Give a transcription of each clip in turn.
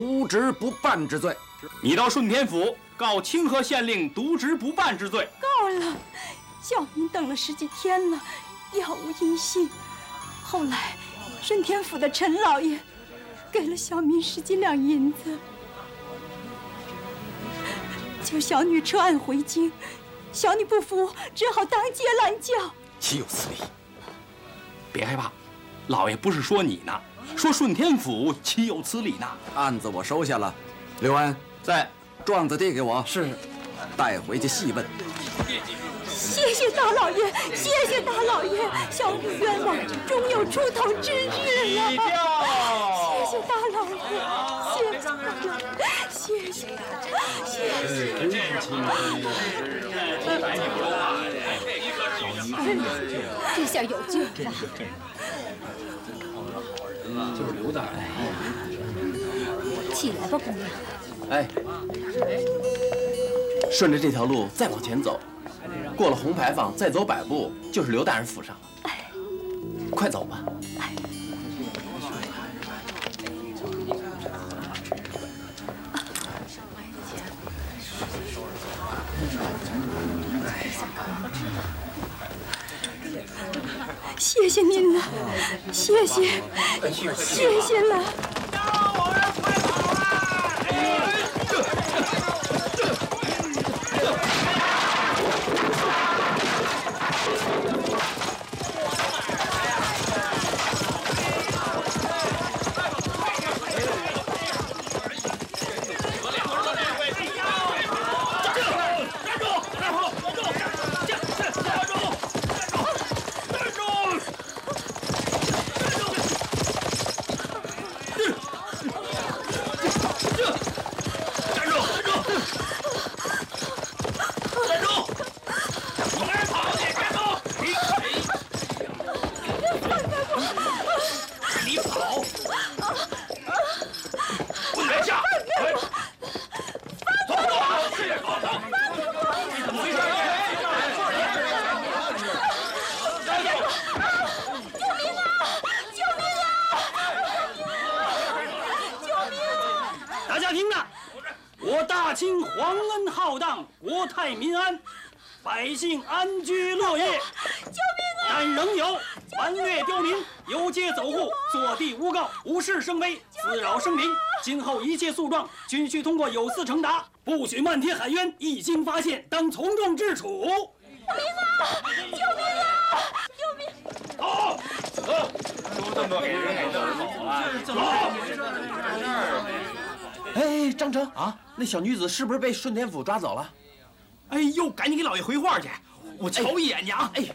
渎职不办之罪。 你到顺天府告清河县令渎职不办之罪。 够了，小民等了10几天了，杳无音信。后来，顺天府的陈老爷给了小民10几两银子，救小女撤案回京。小女不服，只好当街拦轿。 岂有此理！ 别害怕，老爷不是说你呢，说顺天府岂有此理呢？ 案子我收下了，刘安在， 状子递给我。 是， 带回去细问。 谢谢大老爷，谢谢大老爷，小女冤枉，终有出头之日了。谢谢大老爷，谢谢大老爷，谢谢，谢谢。这下有救了。 就是刘大人。 起来吧，姑娘。 哎，顺着这条路再往前走，过了红牌坊，再走100步就是刘大人府上了。 哎， 快走吧。 哎。谢谢您了，谢谢，谢谢了。 大清皇恩浩荡，国泰民安，百姓安居乐业。 救命啊！ 但仍有顽劣刁民，游街走户，坐地诬告，无事生非，滋扰生民。今后一切诉状均需通过有司呈达，不许漫天喊冤。一经发现，当从重治处。 救命啊！救命啊！救命！ 走，走， 就这么给人给弄走了。 走。 哎，张成啊，那小女子是不是被顺天府抓走了？ 哎呦，赶紧给老爷回话去，我瞧一眼去啊！哎，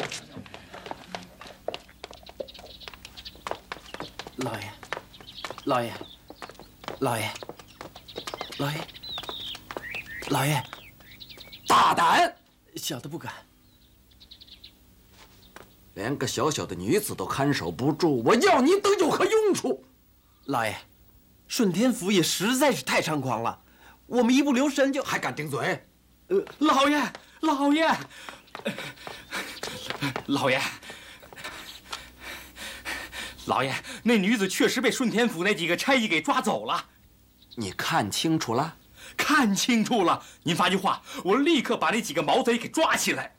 老爷，老爷，老爷，老爷，老爷， 大胆！ 小的不敢。 连个小小的女子都看守不住，我要你等有何用处？ 老爷，顺天府也实在是太猖狂了，我们一不留神就还敢顶嘴？ 老爷，老爷，老爷，老爷，那女子确实被顺天府那几个差役给抓走了。 你看清楚了？ 看清楚了。您发句话，我立刻把那几个毛贼给抓起来。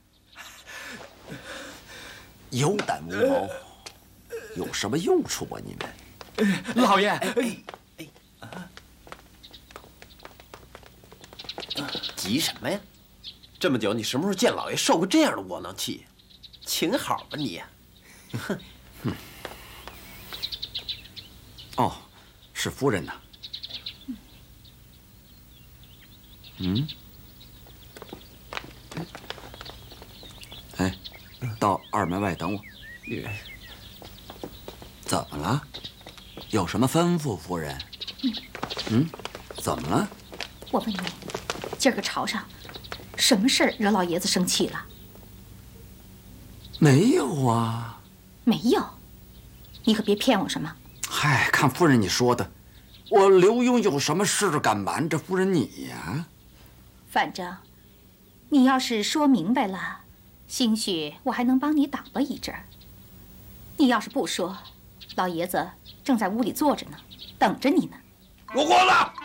有胆无谋，有什么用处啊？你们， 老爷， 急什么呀？这么久，你什么时候见老爷受过这样的窝囊气？请好吧你。 哼。哦，是夫人呐。嗯。哎，到二门外等我。怎么了？有什么吩咐，夫人？怎么了？ 我问你，今儿个朝上，什么事儿惹老爷子生气了？ 没有啊。 没有，你可别骗我什么。 嗨，看夫人你说的，我刘墉有什么事敢瞒着夫人你呀？ 反正，你要是说明白了，兴许我还能帮你挡了一阵儿。你要是不说，老爷子正在屋里坐着呢，等着你呢。 入锅了。